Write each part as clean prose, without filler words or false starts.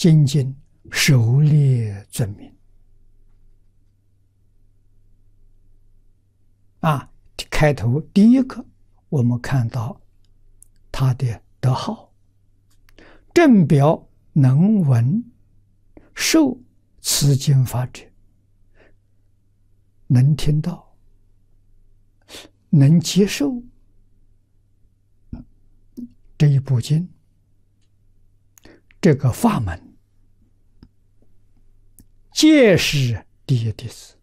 精进狩猎尊名啊，开头第一个我们看到他的德号，正表能闻受此经法者，能听到，能接受这一部经，这个法门，皆是第一弟子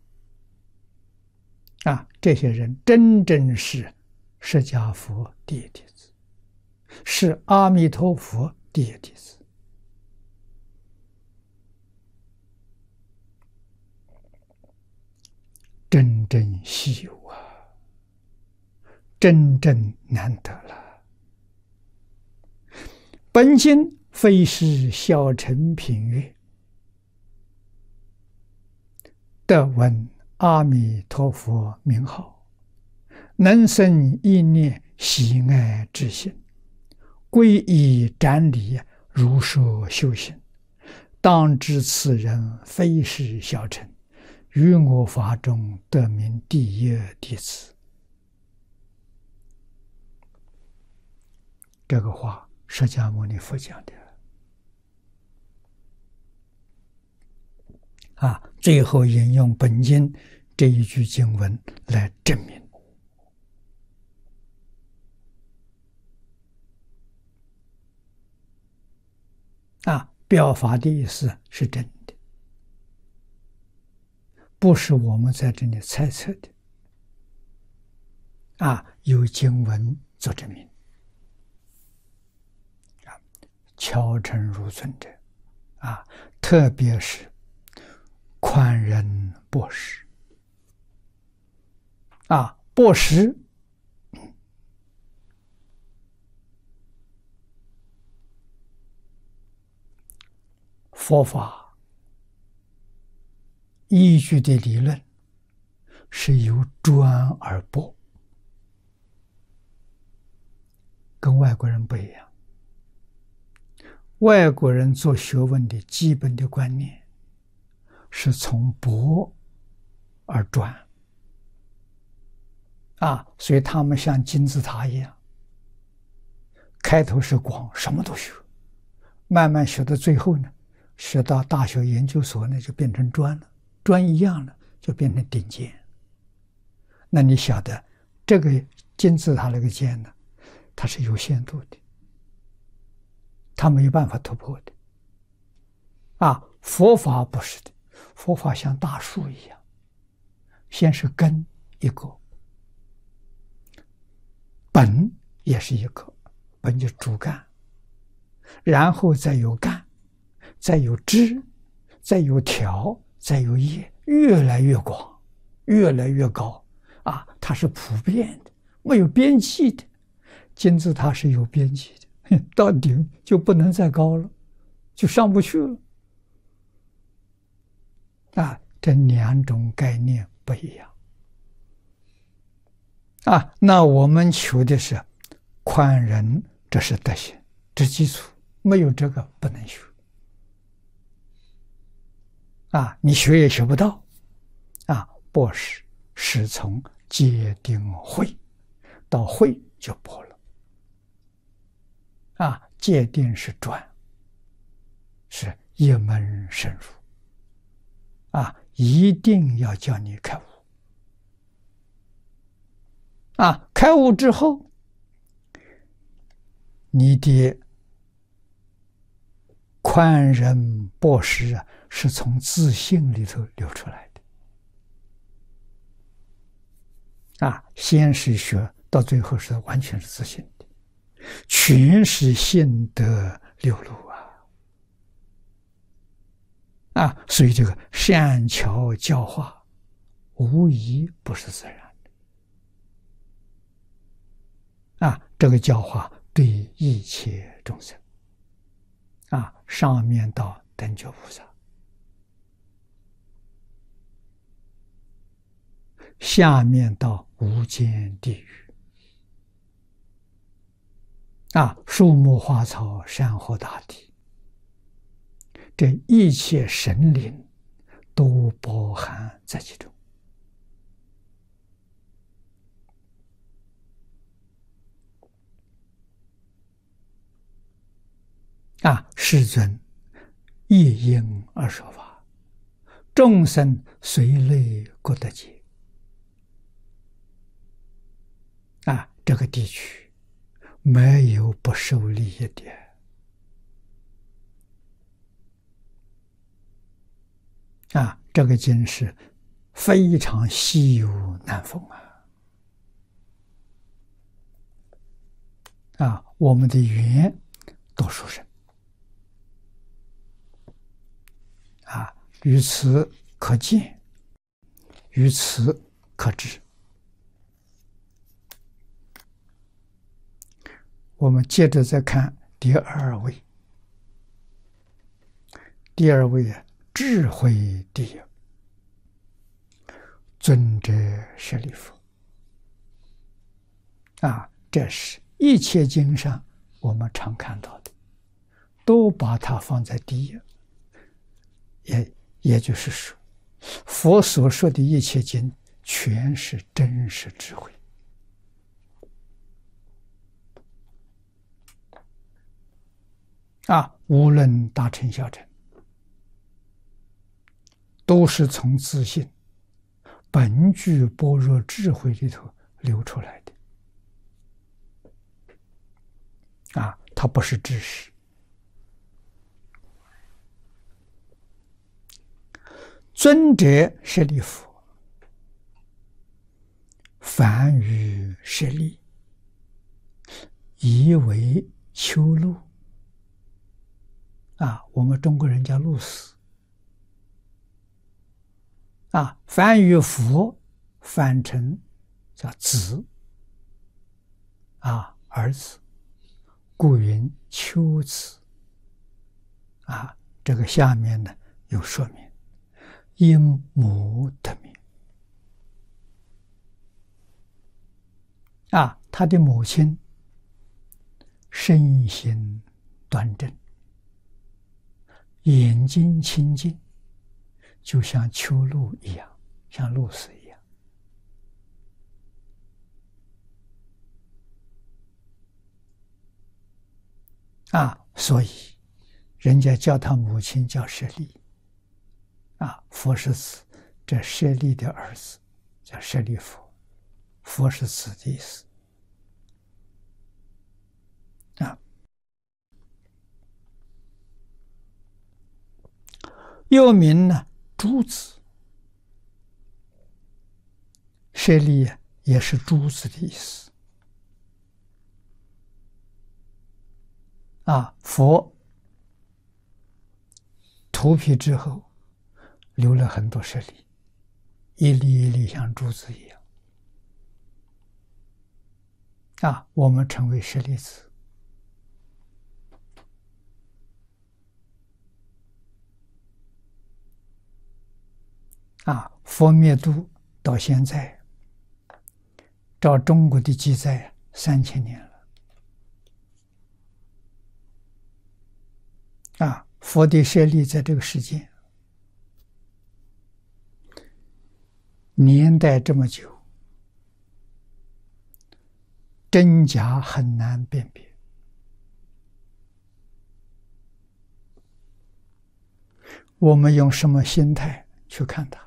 啊！这些人真正是释迦佛第一弟子，是阿弥陀佛第一弟子。真正稀有啊，真正难得了。本经非是小乘品阅，得闻阿弥陀佛名号，能生一念喜爱之心，皈依瞻礼，如说修行，当知此人非是小乘，于我法中得名第一弟子。这个话释迦牟尼佛讲的啊，最后引用本经这一句经文来证明啊，表法的意思是真的，不是我们在这里猜测的啊，有经文做证明啊，敲诚如尊者啊，特别是宽仁博识啊，博识佛法依据的理论是由专而博，跟外国人不一样。外国人做学问的基本的观念是从博而专啊，所以他们像金字塔一样，开头是广，什么都学，慢慢学到最后呢，学到大学研究所呢，就变成专了，专一样了，就变成顶尖。那你晓得这个金字塔那个尖呢，它是有限度的，它没有办法突破的啊。佛法不是的，佛法像大树一样，先是根一个，本也是一个，本就是主干，然后再有干，再有枝，再有条，再有叶，越来越广，越来越高啊！它是普遍的，没有边际的。金字塔是有边际的，到顶就不能再高了，就上不去了啊！这两种概念不一样啊。那我们求的是宽仁，这是德行，这基础，没有这个不能学啊，你学也学不到啊。博识是从戒定慧到慧就博了啊，戒定是专，是一门深入啊，一定要叫你开悟啊。开悟之后，你的宽仁博识啊，是从自信里头流出来的啊。先是学，到最后是完全是自信的，全是信德流露啊！所以这个善巧教化，无疑不是自然的啊！这个教化对一切众生啊，上面到等觉菩萨，下面到无间地狱啊，树木花草山河大地， 这一切神灵都包含在其中。世尊一因而说法，众生随类各得解。这个地区没有不受利益的。这个经是非常稀有难逢我们的缘多殊胜于此可见，于此可知。我们接着再看第二位，第二位智慧第一，尊者舍利弗。这是一切经上我们常看到的，都把它放在第一。也就是说，佛所说的一切经全是真实智慧。无论大乘小乘，都是从自信本具般若智慧里头流出来的。它不是知识。尊者舍利弗，凡于舍利，以为丘露。我们中国人叫露丝。凡于佛，翻成叫子，儿子，故云丘子。这个下面呢有说明，因母得名。他的母亲身心端正，眼睛清净，就像秋露一样，像露丝一样。所以人家叫他母亲叫舍利。佛是子，这舍利的儿子叫舍利弗，佛是子的意思。又名呢诸子，舍利也是诸子的意思。佛涂皮之后留了很多舍利，一粒一粒像珠子一样。我们称为舍利子。佛灭度到现在，照中国的记载3000年了。佛的舍利在这个世界年代这么久，真假很难辨别。我们用什么心态去看它？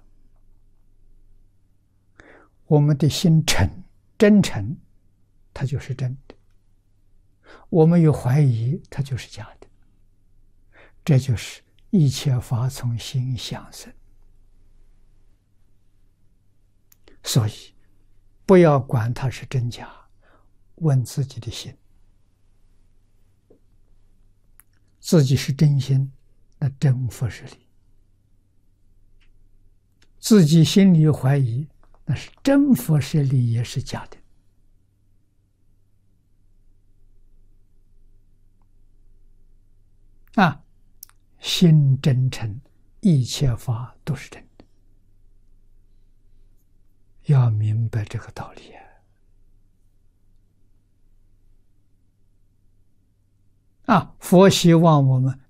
我们的心真诚，它就是真的；我们有怀疑，它就是假的。这就是一切法从心想生。所以不要管它是真假，问自己的心，自己是真心，那真佛是理；自己心里怀疑，那是真佛是理也是假的。心真诚，一切法都是真的。要明白这个道理佛希望我们